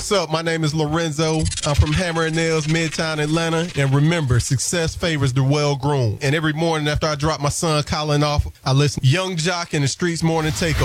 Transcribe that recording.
what's up? My name is Lorenzo. I'm from Hammer and Nails, Midtown Atlanta. And remember, success favors the well-groomed. And every morning after I drop my son Colin off, I listen to Young Jock in the Streets Morning Takeover.